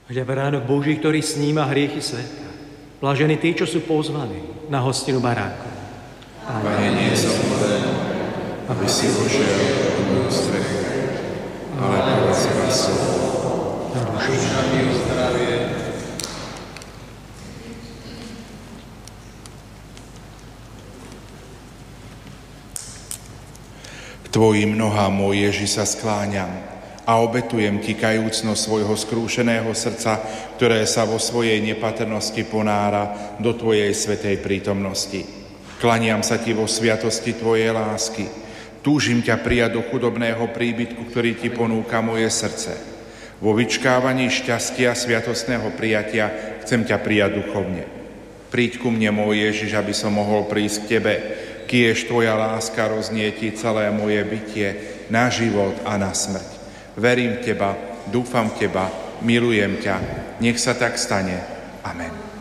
Hľa baránok Boží, ktorý sníma hriechy sveta. Blažení tí, čo sú pozvaní na hostinu baránkov. Pane, nie som hoden, aby si vošiel do moju strechu, ale povedz mi slovo. A duša mi uzdravie. K tvojim nohám, môj Ježi, sa skláňam a obetujem ti kajúcnosť svojho skrúšeného srdca, ktoré sa vo svojej nepatrnosti ponára do tvojej svätej prítomnosti. Klaniam sa ti vo sviatosti tvojej lásky. Túžim ťa prijať do chudobného príbytku, ktorý ti ponúka moje srdce. Vo vyčkávaní šťastia sviatostného prijatia chcem ťa prijať duchovne. Príď ku mne, môj Ježiš, aby som mohol prísť k tebe, kiež tvoja láska roznieti celé moje bytie na život a na smrť. Verím v teba, dúfam v teba, milujem ťa. Nech sa tak stane. Amen.